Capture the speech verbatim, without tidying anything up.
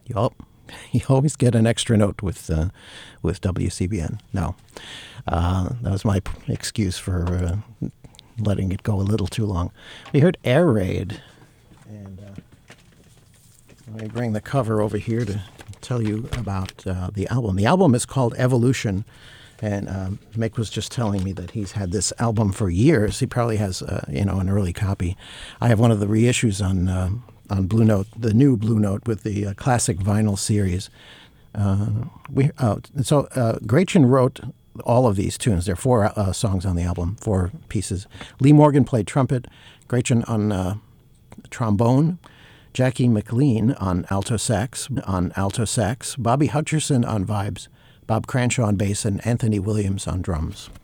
You, all, you always get an extra note with uh, with W C B N. No, uh, that was my p- excuse for uh, letting it go a little too long. We heard Air Raid, and uh, let me bring the cover over here to tell you about uh, the album. The album is called Evolution. And um, Mick was just telling me that he's had this album for years. He probably has, uh, you know, an early copy. I have one of the reissues on uh, on Blue Note, the new Blue Note with the uh, classic vinyl series. Uh, we uh, so uh, Gretchen wrote all of these tunes. There are four uh, songs on the album, four pieces. Lee Morgan played trumpet, Gretchen on uh, trombone, Jackie McLean on alto sax, on alto sax, Bobby Hutcherson on vibes, Bob Cranshaw on bass, and Anthony Williams on drums.